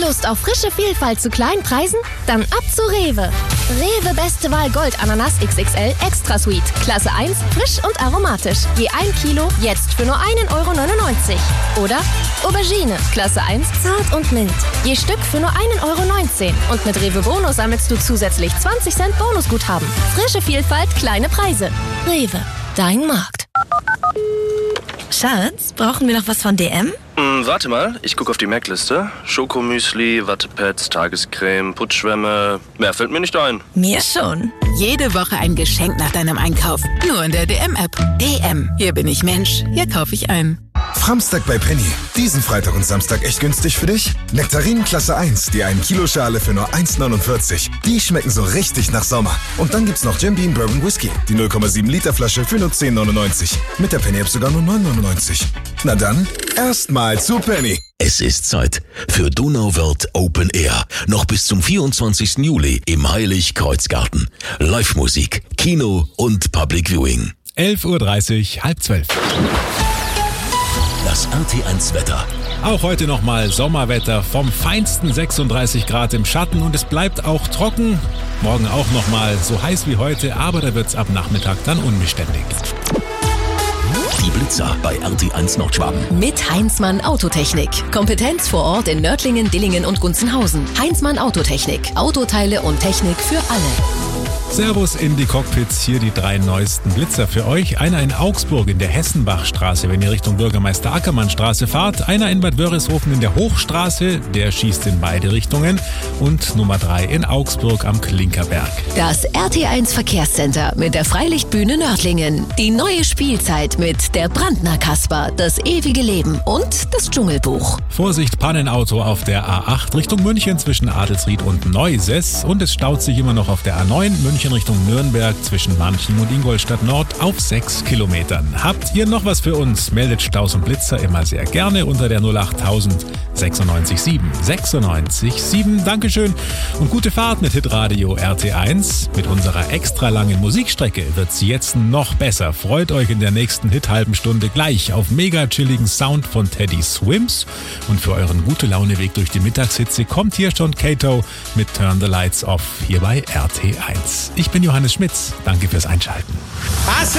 Lust auf frische Vielfalt zu kleinen Preisen? Dann ab zu Rewe. Rewe Beste Wahl Gold Ananas XXL Extra Sweet. Klasse 1, frisch und aromatisch. Je 1 Kilo, jetzt für nur 1,99 €. Oder Aubergine, Klasse 1, zart und mild. Je Stück für nur 1,19 €. Und mit Rewe Bonus sammelst du zusätzlich 20 Cent Bonusguthaben. Frische Vielfalt, kleine Preise. Rewe, dein Markt. Schatz, brauchen wir noch was von DM? Warte mal, ich gucke auf die Merkliste. Schokomüsli, Wattepads, Tagescreme, Putzschwämme. Mehr fällt mir nicht ein. Mir schon. Jede Woche ein Geschenk nach deinem Einkauf. Nur in der DM-App. DM. Hier bin ich Mensch. Hier kaufe ich ein. Framstag bei Penny. Diesen Freitag und Samstag echt günstig für dich? Nektarinen Klasse 1, die 1 Kilo Schale für nur 1,49 €. Die schmecken so richtig nach Sommer. Und dann gibt's noch Jim Beam Bourbon Whisky, die 0,7 Liter Flasche für nur 10,99 €. Mit der Penny-App sogar nur 9,99 €. Na dann, erstmal zu Penny. Es ist Zeit für Donauwörth Open Air. Noch bis zum 24. Juli im Heilig-Kreuzgarten. Live-Musik, Kino und Public Viewing. 11:30 Uhr, 11:30. Das RT1 Wetter. Auch heute nochmal Sommerwetter, vom Feinsten 36 Grad im Schatten und es bleibt auch trocken. Morgen auch nochmal so heiß wie heute, aber da wird's ab Nachmittag dann unbeständig. Die Blitzer bei RT1 Nordschwaben. Mit Heinzmann Autotechnik. Kompetenz vor Ort in Nördlingen, Dillingen und Gunzenhausen. Heinzmann Autotechnik. Autoteile und Technik für alle. Servus in die Cockpits, hier die 3 neuesten Blitzer für euch. Einer in Augsburg in der Hessenbachstraße, wenn ihr Richtung Bürgermeister Ackermann Straße fahrt. Einer in Bad Wörishofen in der Hochstraße, der schießt in beide Richtungen. Und Nummer 3 in Augsburg am Klinkerberg. Das RT1 Verkehrscenter mit der Freilichtbühne Nördlingen. Die neue Spielzeit mit der Brandner Kasper, das ewige Leben und das Dschungelbuch. Vorsicht, Pannenauto auf der A8 Richtung München zwischen Adelsried und Neuses. Und es staut sich immer noch auf der A9 München Richtung Nürnberg zwischen Manching und Ingolstadt Nord auf 6 Kilometern. Habt ihr noch was für uns? Meldet Staus und Blitzer immer sehr gerne unter der 08000 967 967. Dankeschön und gute Fahrt mit Hitradio RT1. Mit unserer extra langen Musikstrecke wird's jetzt noch besser. Freut euch in der nächsten Hit-halben Stunde gleich auf mega chilligen Sound von Teddy Swims. Und für euren Gute-Laune-Weg durch die Mittagshitze kommt hier schon Kato mit Turn the Lights Off hier bei RT1. Ich bin Johannes Schmitz. Danke fürs Einschalten. Was?